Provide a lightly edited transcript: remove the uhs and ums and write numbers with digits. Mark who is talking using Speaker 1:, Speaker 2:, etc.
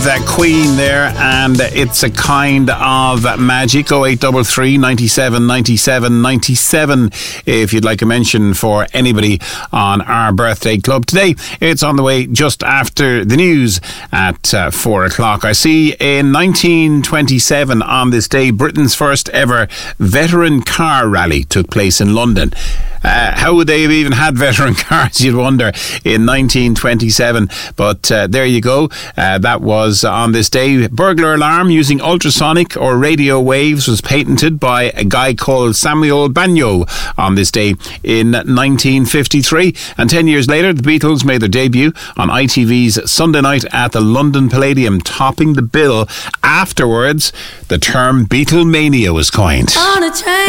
Speaker 1: The Queen there, and it's a kind of magic. 0833 97 97 97 if you'd like a mention for anybody on our birthday club today. It's on the way just after the news at 4 o'clock. I see in 1927 on this day, Britain's first ever veteran car rally took place in London. How would they have even had veteran cars, you'd wonder, in 1927? But there you go. That was on this day. Burglar alarm using ultrasonic or radio waves was patented by a guy called Samuel Bagneau on this day in 1953. And 10 years later, the Beatles made their debut on ITV's Sunday Night at the London Palladium, topping the bill. Afterwards, the term Beatlemania was coined.
Speaker 2: On a train.